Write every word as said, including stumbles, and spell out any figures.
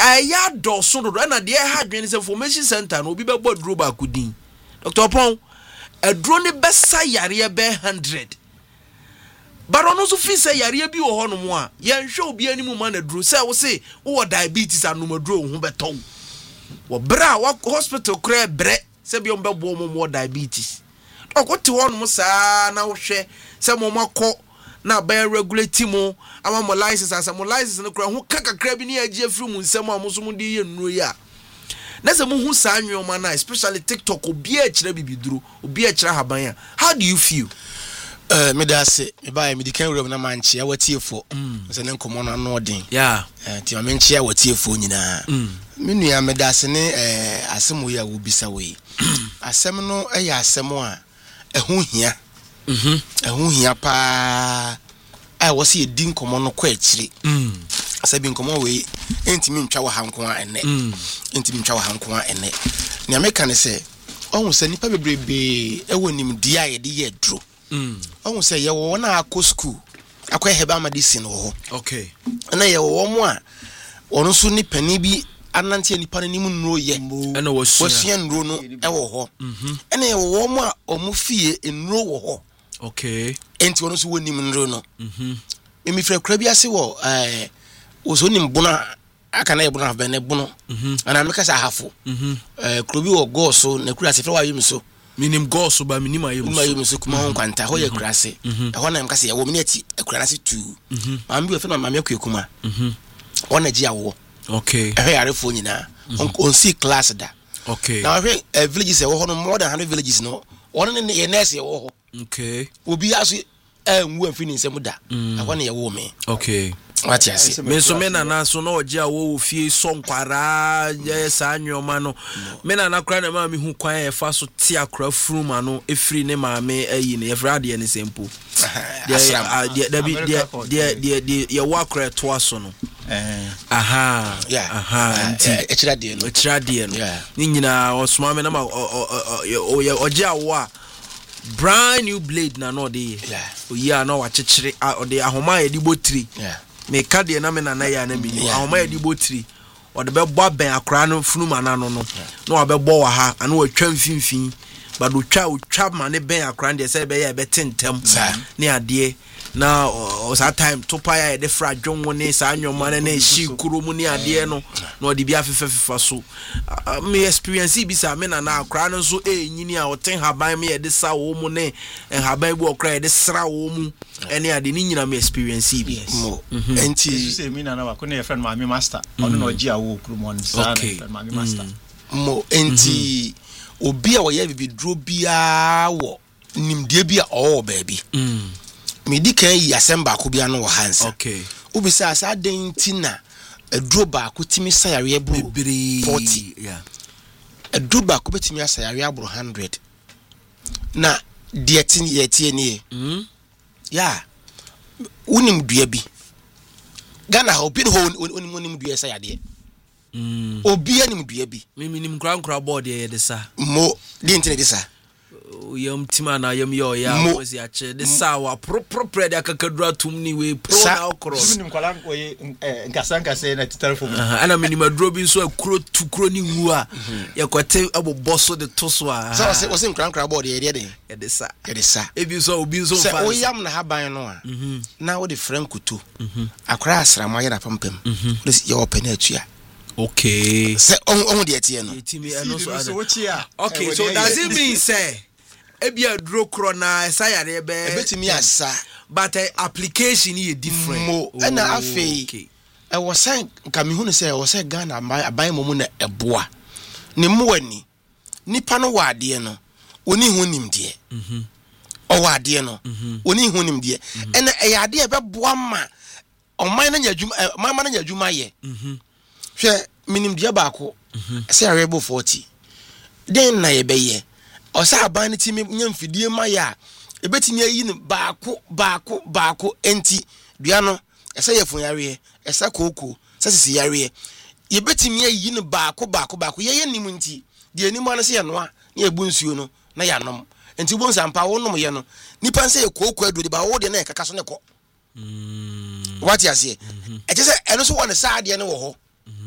aya do so do na de ha dwen se information center no obi be bo duro ba kudin Doctor Pon aduro ne besa yare be one hundred But on also feel say yare bi wo hono mo a ye nhwe obi ani mu ma na duro say wo say wo diabetes anoma duro ho beton wo bra wa hospital kra bre say bi on be bo mo diabetes okote hono mo saa na wo hwe say mo makọ na ba regulate mo ama mo license asa mo license no kra ho kakakra bi ne agi afiri mu nsem a mo so mo de ye nnuro ya na se mo hu saa nwoma na especially TikTok obi a kira bibiduro obi a kira haban ya how do you feel? Uh, me da se me ba me di kan wura na manche awatiefo se ne nkomo no no odin yeah eh ti me nche awatiefo nyina me nua me da se ne eh asem ya wo bisa we asem no eh ya asem a ehu hia mhm ehu hia pa ai wo se di nkomo no kwa akire mm asabi nkomo we entimi ntwa wa hanko a ene entimi ntwa wa hanko a ene ne me kan se ohun se nipa bebrebe ewo nim dia ye de ye dro Mm. Owu say ye wo na akọ school akọ heba medicine wo. Okay. Na ye wo mo a ono so ni pani bi anante nipa ni mu nro ye. Na wo sua nro no e wo ho. Mhm. Na ye wo mo a omu fie nro wo ho. Okay. Enti ono so woni nro no. Mhm. Emi fra kra bi ase wo eh wo so ni mbona aka na ye bona ba ne bono. Mhm. Ana me ka sa hafo. Mhm. Eh kro bi wo go so na kura se fra wa yim so. Minim go so ba minim ayem so ayem so kuma hon kwanta ho ye kurase e ho na mkase ye wo mini ati akurase tu mam bi we fe na mam yakwe kuma mhm wona gi awo okay e yare fo nyina on see class da okay now we villages e wo ho no more than one hundred villages no wona ne ye nurse ye wo ho okay obi aso eh nwu afini nsem da e ho na ye wo me okay what you say me so me na na so na oje awo fie so nkwara ye sa anwoma no me na na kra na ma me hu kwan e fa so ti akra fruma no efiri ne ma me ayi ne efra de ne sempo de de de de de ye wa kra to aso no eh aha yeah aha nti e kira de no e kira de no ni nyina osoma me na ma oje awo a brand new blade na no de yeah oyi a na wa chechire o de ahoma ye di botiri yeah me ka de na me na na ya na mi ahoma ye di botiri o de be bo ben akra no funuma na no no na wa be bo wa ha ana wa twa mfimfin ba do twa o twa ma ne ben akra de se be ya be tentem ne ade na o sa time to pa ya de fra dwon ne sa anwoma ne na shi kuro mu ne ade no na o de bia fefefa so me experience bi sa me na na akra no so e nyini a o ten haban me ye de sa wo mu ne haban bi o kra ye de sra wo mu ene ade ni nyina me experience bi mo enti say me na na ko ne friend mami master ono no gi awo kuro mo ni sa friend mami master mo enti obi a wo ye bibidro bia wo nimdie bia o baby mm me di kan yi asemba ko bia no wo hansa okay obi say asa denti na aduro ba ko timi sayare abro forty yeah aduro ba ko betimi asayare abro one hundred na dietin yetie ne mm yeah unim dua bi Ghana ho bi ho onim onim dua sayade mm obi anim dua bi me minim kra kra board ye de sa mo di intine de sa yam tima na yam yo ya was ya che de sa wa pro pro pre da kakadura tum ni we pro na okro minim kwala ko ye nkasa nkasa na telephone ana minim adro bi so akro tukro ni wu a ye kwete aboboso de toso a so was was nkran kra board ye de ye de sa ye de sa e bi so obi so fa so o yam na haban no a na wo de frankuto akra asrama ye na pampam ye open atua okay se on on de tie no okay so does it mean say ebia dro kro na esayare be ebetimi asa but uh, application is different mo na afei e wo say nka me hunu say wo say Ghana aban mo mu na eboa ne mo wani nipa no wade no oni hu nimde mhm o wade no oni hu nimde ena e yade e be boa ma oman na nyadwuma mama na nyadwuma ye mhm hwe minimde ba ko say arebo forty den na ye be ye osa aban ti me nyamfidie ma ya ebetimi ayi ne baako baako baako enti dua no esa ye fun yare esa koko sasisi yare ye betimi ayi ne baako baako baako ye ye nim nti de anim ana se ye no a na ye bunsuo no na ya nom enti bon sampa wo nom ye no nipa nse ye koko adu de ba wo de na ye kaka so ne ko mm what you say e je se eno so won sa ade ne wo ho